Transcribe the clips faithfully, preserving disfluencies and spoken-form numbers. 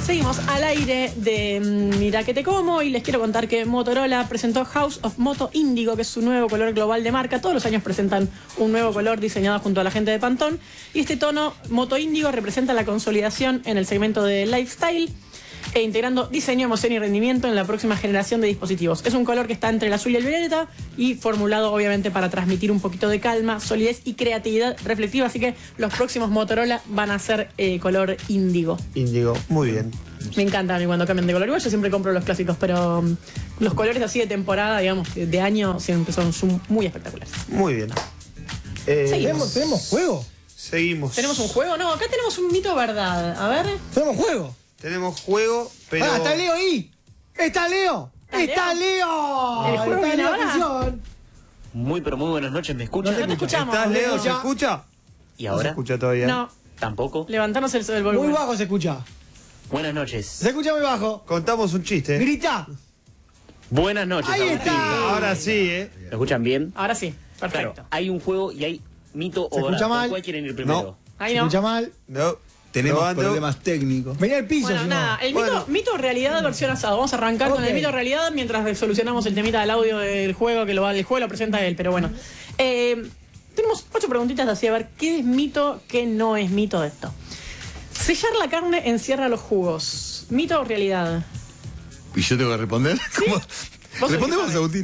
Seguimos al aire de Mira que te como y les quiero contar que Motorola presentó House of Moto Índigo, que es su nuevo color global de marca. Todos los años presentan un nuevo color diseñado junto a la gente de Pantone. Y este tono Moto Índigo representa la consolidación en el segmento de lifestyle e integrando diseño, emoción y rendimiento en la próxima generación de dispositivos. Es un color que está entre el azul y el violeta y formulado obviamente para transmitir un poquito de calma, solidez y creatividad reflectiva, así que los próximos Motorola van a ser eh, color índigo. Índigo, muy bien. Me encanta a mí cuando cambian de color. Igual yo siempre compro los clásicos, pero um, los colores así de temporada, digamos, de, de año, siempre son, son muy espectaculares. Muy bien. Eh, ¿Tenemos, ¿Tenemos juego? Seguimos. ¿Tenemos un juego? No, acá tenemos un mito o verdad. A ver. ¿Tenemos juego? Tenemos juego, pero... Ah, está Leo ahí. ¡Está Leo! ¡Está Leo! ¿El juego ¡Está viene Leo! ahora? Atención. Muy, pero muy buenas noches, ¿me escuchan? No te escuchamos. ¿Estás, Leo? ¿Se Escucha. escucha? ¿Y No se ahora? escucha todavía. No, ¿Tampoco? levantanos el, el volumen. Muy bajo se escucha. Buenas noches. Se escucha muy bajo. Contamos un chiste. ¿eh? Grita. Buenas noches. Ahí Agustín. está. Ahora sí, ¿eh? ¿Me escuchan bien? Ahora sí, perfecto. Claro, hay un juego y hay mito ¿Se o escucha verdad. mal? ¿Cuál quieren ir primero? Ahí Se no. escucha mal. No. Tenemos Probando. problemas técnicos. Venía al piso, Bueno, si no. nada, el mito, Bueno. mito realidad versión asado. Vamos a arrancar con Ok. el mito realidad mientras solucionamos el temita del audio del juego, que lo va, el juego lo presenta él, pero bueno. Eh, tenemos ocho preguntitas así, a ver qué es mito, qué no es mito de esto. Sellar la carne encierra los jugos. ¿Mito o realidad? ¿Y yo tengo que responder? ¿Cómo? Vos Respondemos, sos Agustín.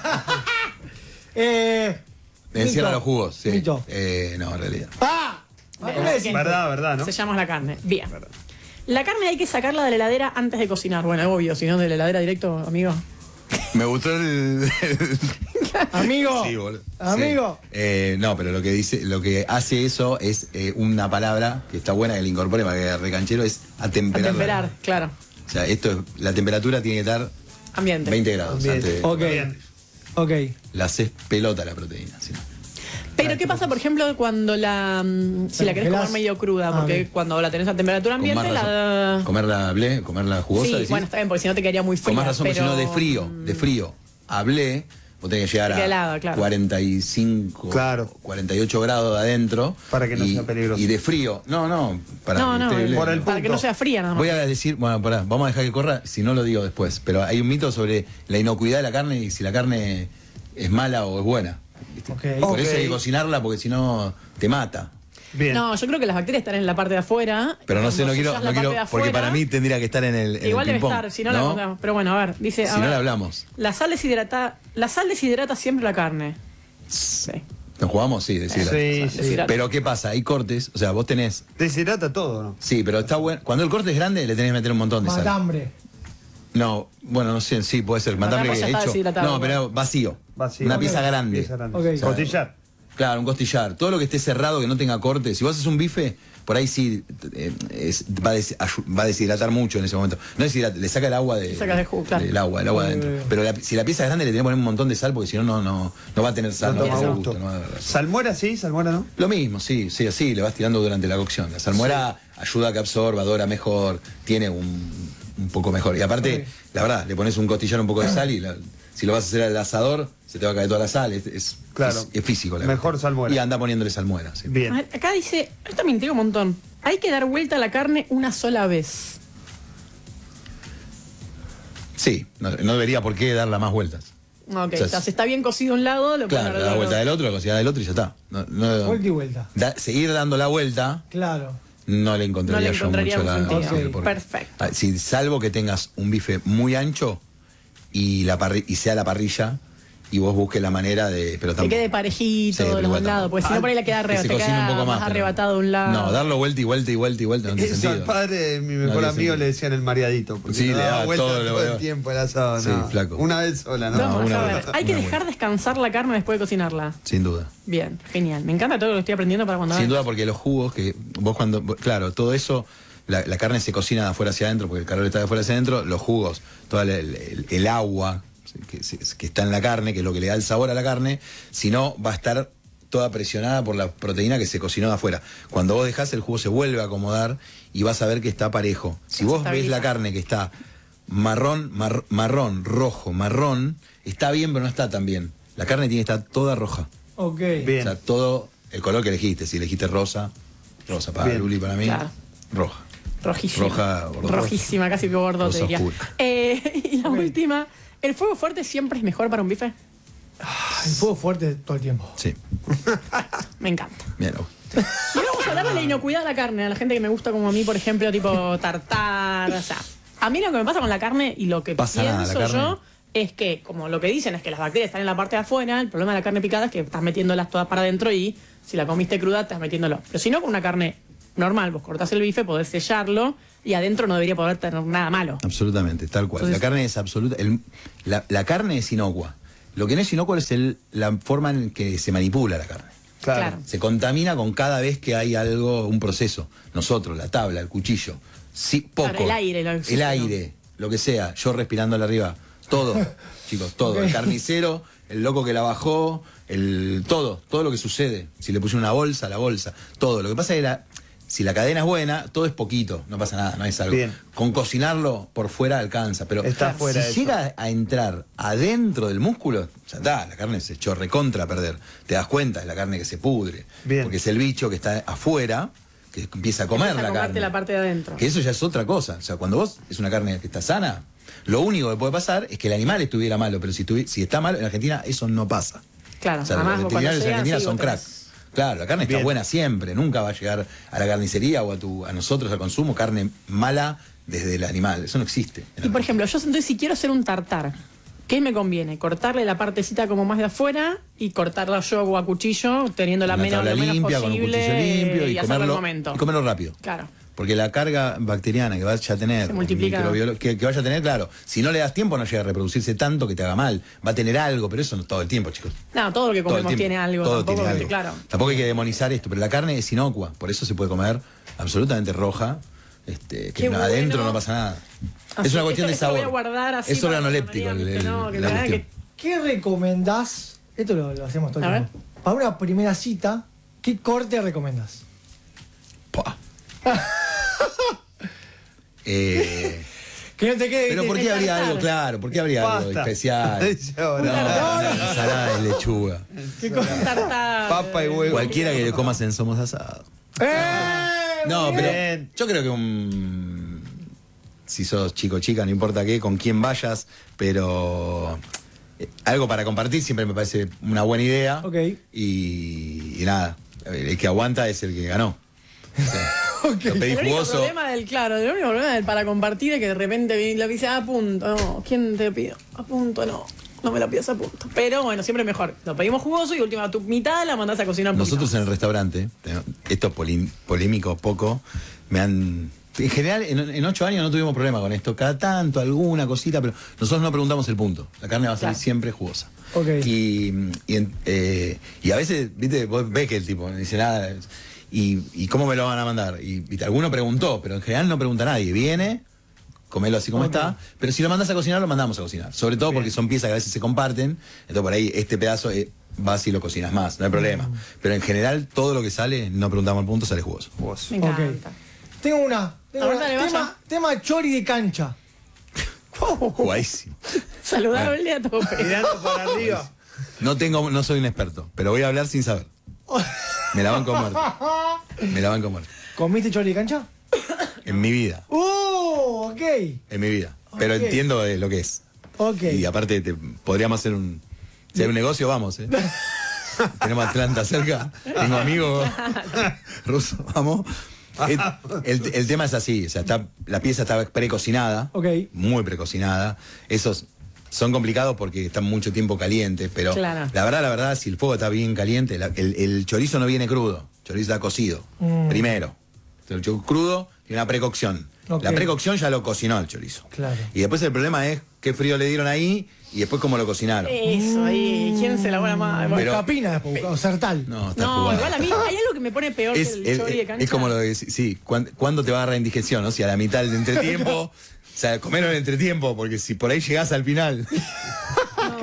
Eh, Encierra mito. los jugos, sí. Mito. Eh, no, en realidad. ¡Ah! Bien, ¿Cómo así es? que Verdad, verdad, ¿no? Sellamos la carne. Bien. La carne hay que sacarla de la heladera antes de cocinar. Bueno, obvio, si no de la heladera directo, amigo. Me gustó el... Amigo. Sí, boludo. Amigo. Sí. Eh, no, pero lo que dice, lo que hace eso es eh, una palabra que está buena que le incorpore para que quede recanchero, es atemperar. A temperar, claro. O sea, esto es, la temperatura tiene que estar Ambiente. veinte grados. Ambiente. Antes de- Ok. Bien. Ok. La haces pelota la proteína. ¿sí? Pero ¿qué pasa, por ejemplo, cuando la... mm, si la querés congelás? comer medio cruda? Ah, Porque bien. cuando la tenés a temperatura Con más ambiente, la... razón. Comerla blé, comerla jugosa. Sí, decís. bueno, está bien, porque si no te quedaría muy fría. Con más razón, pero... porque si no, de frío, de frío, hablé, vos tenés que llegar Te queda a helado, claro. cuarenta y cinco, Claro. cuarenta y ocho grados de adentro. Para que no y, sea peligroso. Y de frío, no, no, para No, que no, esté blé. Por el para que punto. no sea fría nada más. Voy a decir, bueno, pará, vamos a dejar que corra, si no lo digo después, pero hay un mito sobre la inocuidad de la carne y si la carne es mala o es buena. ¿viste? Ok. Por Ok. eso hay que cocinarla porque si no te mata. Bien. No, yo creo que las bacterias están en la parte de afuera. Pero no sé, no Cuando quiero, sellás no la quiero, parte de porque afuera, para mí tendría que estar en el, en igual el debe ping-pong, estar, si no, la contamos. Pero bueno, a ver, dice... a Si no ver, la hablamos. La sal deshidrata, la sal deshidrata siempre la carne. Sí. ¿Nos jugamos? Sí, decirlo. Sí, sí. Deshidrata. Pero ¿qué pasa? Hay cortes, o sea, vos tenés... Deshidrata todo, ¿no? Sí, pero está bueno. Cuando el corte es grande, le tenés que meter un montón de sal. Matambre. No, bueno, no sé, sí, puede ser. Matambre Matambre ya que está hecho. deshidratado, No, pero vacío. Vacío. Una Ok. pieza grande. Pieza grande. Ok. O sea, Costillar. Claro, un costillar. Todo lo que esté cerrado, que no tenga corte. Si vos haces un bife, por ahí sí eh, es- va, a des- ayu- va a deshidratar mucho en ese momento. No deshidrata, le saca el agua de, Le saca el jugo, claro. del agua, el agua Ok. adentro. Pero la- si la pieza es grande, le tenés que poner un montón de sal, porque si no, no, no, no va a tener sal. No va a toma tener gusto. no va a dar- Salmuera sí, salmuera no. Lo mismo, sí, sí, así, le vas tirando durante la cocción. La salmuera ayuda a que absorba, dora mejor, tiene un, un poco mejor. Y aparte, Ok. la verdad, le pones un costillar un poco de sal y la- si lo vas a hacer al asador, se te va a caer toda la sal. Es, es, Claro. es- es físico. La Mejor cuestión. salmuera. Y anda poniéndole salmuera. Sí. A Bien. ver, acá dice, esto me intriga un montón. Hay que dar vuelta a la carne una sola vez. Sí, no, no debería por qué darla más vueltas. Ok, O sea, o sea, si está bien cocido un lado, lo pueden Claro, dar le da del vuelta otro. del otro, la cocina del otro y ya está. No, no- Vuelta y vuelta. da- seguir dando la vuelta Claro. no le encontraría No le yo encontraría mucho un la... sentido. no sé Ok, por qué. perfecto. Ah, si, salvo que tengas un bife muy ancho y la parri- y sea la parrilla y vos busques la manera de... Pero Que tampoco- quede parejito Sí, de pero los igual dos lados, tampoco. porque si no por ahí le queda, Que arre, se te cocine queda un poco más, más pero- arrebatado de un lado. No, darlo vuelta y vuelta y vuelta y vuelta no tiene Es sentido. al padre de mi No mejor tiene amigo sentido. le decían el mareadito. Porque Sí, no le daba daba vuelta todo, todo lo- el tiempo el asado. Sí, no. flaco. Una vez sola, ¿no? No, una a ver, vuelta, hay que una dejar vuelta. descansar la carne después de cocinarla. Sin duda. Bien, genial. Me encanta todo lo que estoy aprendiendo para cuando Sin haga- duda porque los jugos que vos cuando... vos- Claro, todo eso... La, la carne se cocina de afuera hacia adentro porque el calor está de afuera hacia adentro. Los jugos, todo el, el- el agua que, se- que está en la carne, que es lo que le da el sabor a la carne, si no va a estar toda presionada por la proteína que se cocinó de afuera. Cuando vos dejás, el jugo se vuelve a acomodar y vas a ver que está parejo. Si Se vos ves estabiliza. la carne que está marrón, mar- marrón, rojo, marrón, está bien pero no está tan bien. La carne tiene que estar toda roja. Ok. Bien. O sea, todo el color que elegiste. Si elegiste rosa, rosa para Bien. Luli, para mí, Claro. roja. Rojísima. Roja, bordo- Rojísima, casi que bordo, rosa te diría. oscura. Eh, y la última, ¿el fuego fuerte siempre es mejor para un bife? El fuego fuerte todo el tiempo. Sí, Me encanta. mira. Y ahora vamos a hablar de la inocuidad de la carne, a la gente que me gusta como a mí, por ejemplo, tipo tartar, o sea, a mí lo que me pasa con la carne y lo que Pasa nada, pienso la carne. yo es que, como lo que dicen es que las bacterias están en la parte de afuera, el problema de la carne picada es que estás metiéndolas todas para adentro y si la comiste cruda estás metiéndolo. Pero si no, con una carne normal, vos cortás el bife, podés sellarlo y adentro no debería poder tener nada malo. Absolutamente, tal cual. Entonces- la carne es absoluta. el- la, la carne es inocua. Lo que no es inocuo es el, la forma en que se manipula la carne. Claro. Claro. Se contamina con cada vez que hay algo, un proceso. Nosotros, la tabla, el cuchillo. Sí, poco. Claro, el aire, el El oxígeno. aire, lo que sea. Yo respirándole arriba. Todo, chicos, todo. Ok. El carnicero, el loco que la bajó, el todo, todo lo que sucede. Si le pusieron una bolsa, la bolsa, todo. Lo que pasa es que la, si la cadena es buena, todo es poquito, no pasa nada, no es algo. Bien. Con cocinarlo por fuera alcanza, pero Está fuera si eso. llega a entrar adentro del músculo, ya está, la carne se echó recontra a perder. Te das cuenta, es la carne que se pudre. Bien. Porque es el bicho que está afuera que empieza a comer Empieza a la comerte carne. la parte de adentro. Que eso ya es otra cosa. O sea, cuando vos es una carne que está sana, lo único que puede pasar es que el animal estuviera malo, pero si, tuvi- si está malo, en Argentina eso no pasa. Claro, O sea, además los vos cuando veterinarios en llegan, Argentina sí, son vos tenés- crack. Claro, la carne está Bien. buena siempre, nunca va a llegar a la carnicería o a tu, a nosotros al consumo carne mala desde el animal. Eso no existe. Y por ejemplo, yo entonces si quiero hacer un tartar, ¿qué me conviene? Cortarle la partecita como más de afuera y cortarla yo o a cuchillo, teniendo la Una menos, tabla lo menos limpia, con un posible cuchillo limpio y, y hacerlo al comerlo, momento. y comerlo rápido. Claro. Porque la carga bacteriana que vaya a tener, Se multiplica. microbiolo- que, que vaya a tener, claro, si no le das tiempo no llega a reproducirse tanto que te haga mal. Va a tener algo, pero eso no todo el tiempo, chicos. No, todo lo que Todo el comemos tiempo. tiene algo. Todo tampoco, tiene algo. Claro. Tampoco hay que demonizar esto, pero la carne es inocua, por eso se puede comer absolutamente roja, este, que Qué no- bueno. adentro no pasa nada. Así es una que cuestión de esto lo sabor. voy a guardar así es para organoléptico cuando el- me digan, el- ¿viste? No, que la me da cuestión. que- ¿Qué recomendás? Esto lo, lo hacemos todo el A tiempo. Para una primera cita, ¿qué corte recomendás? Pua. eh, Que no te quede. pero ¿por que- qué habría tartar. algo? Claro, ¿por qué habría algo Basta. especial? Dice ahora. No, una ensalada de lechuga. ¿Qué corte? Un tartar. Papa y huevo. Cualquiera que le comas en Somos Asado. ¡Eh! No, Muy pero Bien. yo creo que un. Si sos chico o chica, no importa qué, con quién vayas, pero. eh, algo para compartir siempre me parece una buena idea. Ok. Y, y nada, el que aguanta es el que ganó. O sea, Ok. Lo pedí El único jugoso. problema del, claro, el único problema del para compartir es que de repente viene y lo dice, a punto, no, ¿quién te pido? A punto, no, no me lo pidas a punto. Pero bueno, siempre mejor. Lo pedimos jugoso y última, tu mitad la mandás a cocinar un poquito Nosotros más. en el restaurante, te- esto es polin- polémico poco, me han. En general, en, en ocho años no tuvimos problema con esto. Cada tanto, alguna cosita, pero nosotros no preguntamos el punto. La carne va a salir Claro. siempre jugosa. Ok. Y, y, en- eh, y a veces, viste, vos ves que el tipo no dice nada. Y, y cómo me lo van a mandar. Y, y alguno preguntó, pero en general no pregunta nadie. Viene, comelo así como Ok. está. Pero si lo mandas a cocinar, lo mandamos a cocinar. Sobre todo porque son piezas que a veces se comparten. Entonces por ahí este pedazo eh, vas y lo cocinas más, no hay problema. Mm. Pero en general todo lo que sale, no preguntamos el punto, sale jugoso. Vos. Me encanta. Ok. Tengo una. Tengo A ver, una. dale, Tema, vaya. tema chori de cancha. Jugadísimo. Saludable a tope. Mirando para arriba. No tengo, no soy un experto, pero voy a hablar sin saber. Me la van a comer. Me la van a comer. ¿Comiste chori de cancha? En mi vida. ¡Uh! Ok. En mi vida. Pero Ok. entiendo eh, lo que es. Ok. Y aparte te, podríamos hacer un. Si hay un negocio, vamos, ¿eh? Tenemos Atlanta cerca. Tengo amigos rusos, vamos. El, el- el tema es así, o sea, está, la pieza está precocinada, Ok. muy precocinada. Esos son complicados porque están mucho tiempo calientes, pero Claro. la verdad, la verdad, si el fuego está bien caliente, la- el, el chorizo no viene crudo, el chorizo está cocido, Mm. primero. El chorizo crudo tiene una precocción. Ok. La precocción ya lo cocinó el chorizo. Claro. Y después el problema es qué frío le dieron ahí y después cómo lo cocinaron. Eso, ahí. ¿Quién se la va a más? Bueno, Pero- Capina después, o Sertal. No, está no, jugando. igual a mí hay algo que me pone peor Es, que el es- chori de es- cancha. es como lo de decir, sí, ¿cuán- ¿cuándo te va a agarrar indigestión? ¿No? Si a la mitad del entretiempo, o sea, comer en el entretiempo, porque si por ahí llegás al final. No,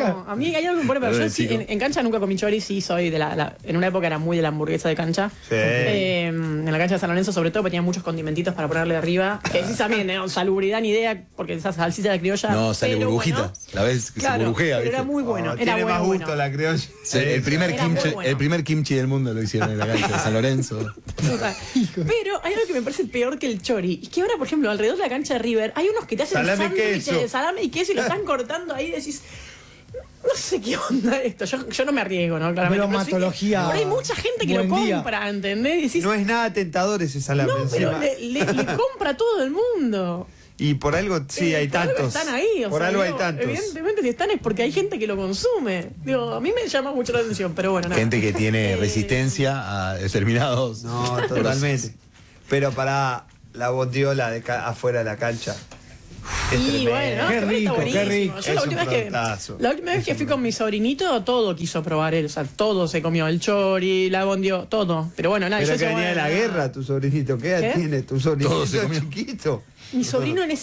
no, a mí hay algo que me pone, pero Lo yo del sí, chico. en, en cancha nunca comí chori, sí soy de la, la- en una época era muy de la hamburguesa de cancha. Sí. Eh, en la cancha de San Lorenzo sobre todo tenía muchos condimentitos para ponerle arriba, que sí también, ¿eh? Salubridad ni idea, porque esa salsita de criolla. No, sale pero burbujita. bueno, La vez que claro, se burbujea, pero era ¿viste? muy bueno, Oh, era tiene bueno, más gusto bueno. la criolla. Sí, el, primer Era muy kimchi, bueno. el primer kimchi del mundo lo hicieron en la cancha de San Lorenzo. Total. Pero hay algo que me parece peor que el chori. Y que ahora, por ejemplo, alrededor de la cancha de River, hay unos que te hacen Salame y sándwiches queso. de salame y queso y lo están cortando ahí y decís. No sé qué onda esto. Yo, yo no me arriesgo, ¿no? Claramente. pero sí que- Bromatología. Pero hay mucha gente que lo Buen día. compra, ¿entendés? Y decís, No es nada tentador ese salame no, pero encima. le, le- le compra a todo el mundo. Y por algo, sí, Eh, hay por algo tantos. están ahí. O por sea, algo hay digo, tantos. Evidentemente, si están es porque hay gente que lo consume. Digo, a mí me llama mucho la atención, pero bueno, nada. Gente que tiene Eh, resistencia a determinados. No, totalmente. Pero para la bondiola de ca- afuera de la cancha. Es Y tremendo. bueno, Qué está rico, qué buenísimo. rico. Yo Es la un última, vez que, productazo. la última vez que fui con mi sobrinito, todo quiso probar él. O sea, todo se comió. El chori, la bondio, todo. Pero bueno, nada. Pero yo que decía, venía de la bueno, guerra, tu sobrinito. ¿Qué edad ¿Qué? tiene tu sobrinito Todo se comió. chiquito? Mi sobrino en ese